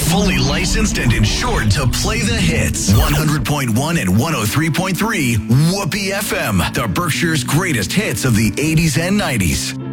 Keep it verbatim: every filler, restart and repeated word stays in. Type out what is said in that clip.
Fully licensed and insured to play the hits. one hundred point one and one oh three point three Whoopee F M. The Berkshire's greatest hits of the eighties and nineties.